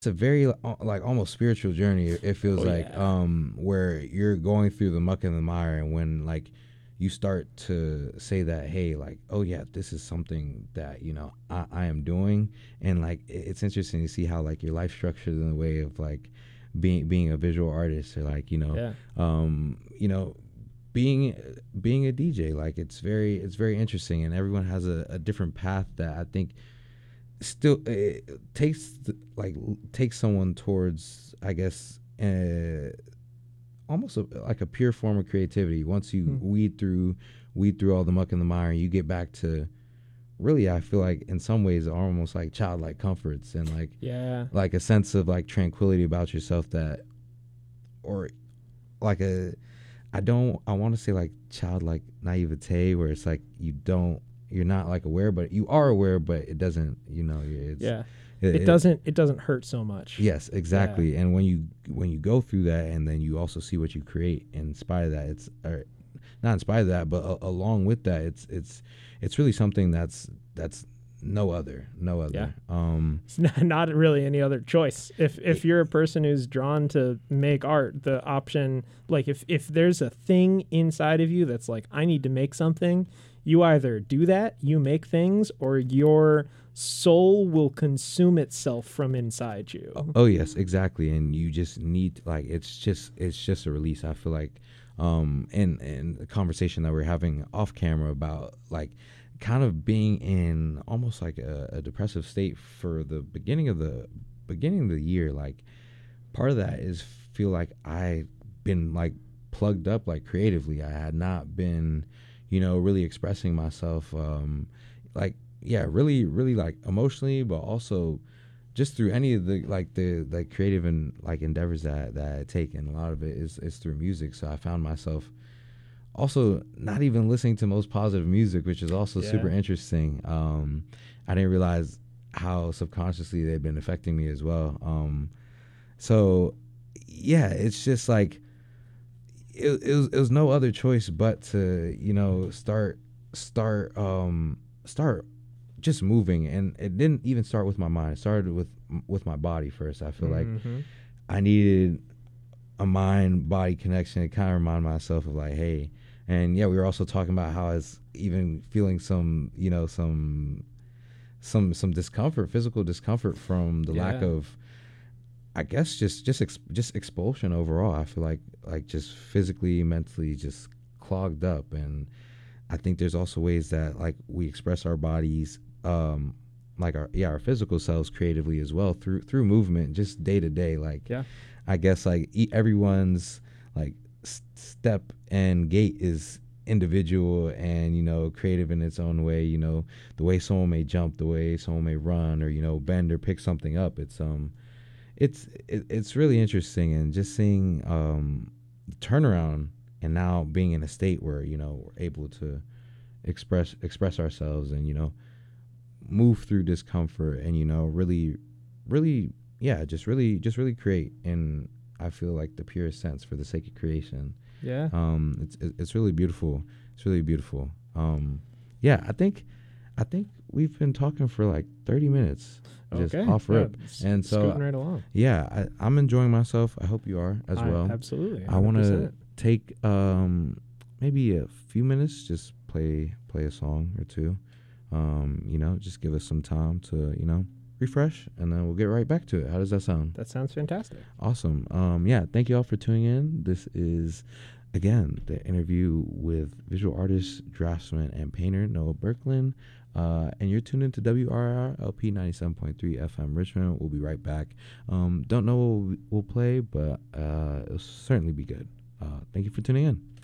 it's a very like almost spiritual journey. It feels Oh like yeah. where you're going through the muck and the mire, and when like you start to say that, hey, like, oh yeah, this is something that I am doing. And like it's interesting to see how like your life structured in the way of like being a visual artist, or like Yeah. um you know being being a DJ. Like it's very interesting, and everyone has a different path that I think still it like takes someone towards, I guess, almost like a pure form of creativity. Once you Hmm. weed through all the muck and the mire, you get back to, really, I feel like in some ways are almost like childlike comforts, and Yeah. like a sense of like tranquility about yourself, that, or like a, I want to say like childlike naivete, where it's like you're not like aware, but you are aware, but it doesn't, it's Yeah. it, It it doesn't hurt so much. yes, Yeah. exactly. And when you go through that, and then you also see what you create in spite of that, it's, or not in spite of that, but along with that, it's really something that's no other. Yeah. It's not really any other choice. If you're a person who's drawn to make art, the option, like if there's a thing inside of you that's like, I need to make something, you either do that, you make things, or your soul will consume itself from inside you. Oh yes, exactly. And you just need, like, it's just a release. I feel like in the conversation that we're having off camera about like kind of being in almost like a depressive state for the beginning of the year, like part of that is feel like I've been like plugged up like creatively. I had not been, really expressing myself, like, yeah, really, really, like emotionally, but also just through any of the creative and like endeavors that I take, and a lot of it is through music. So I found myself also not even listening to most positive music, which is also super Yeah. interesting. I didn't realize how subconsciously they've been affecting me as well. So yeah, it's just like it was no other choice but to start just moving. And it didn't even start with my mind. It started with my body first. I feel like Mm-hmm. I needed a mind body connection to kind of remind myself of like, hey. And yeah, we were also talking about how I was even feeling some discomfort, physical discomfort, from the lack Yeah. of, I guess, just expulsion overall. I feel like just physically, mentally, just clogged up. And I think there's also ways that like we express our bodies, like our physical selves creatively as well, through movement, just day to day. Like, Yeah. I guess like everyone's like step and gait is individual and creative in its own way. The way someone may jump, the way someone may run, or bend or pick something up. It's really interesting, and just seeing the turnaround, and now being in a state where we're able to express ourselves, and move through discomfort, and really, really, yeah, just really create. And I feel like the purest sense, for the sake of creation. Yeah. It's really beautiful. It's really beautiful. Yeah, I think we've been talking for like 30 minutes, just Okay. off Yeah. rip. And so, Scooting right along. yeah, I'm enjoying myself. I hope you are as I well. absolutely I want to 100%. take maybe a few minutes, just play a song or two. Just give us some time to refresh, and then we'll get right back to it. How does that sound? That sounds fantastic. Awesome. Yeah, thank you all for tuning in. This is, again, the interview with visual artist, draftsman, and painter Noah Berkland. And you're tuned into WRR LP 97.3 FM Richmond. We'll be right back. Don't know what we'll play, but it'll certainly be good. Thank you for tuning in.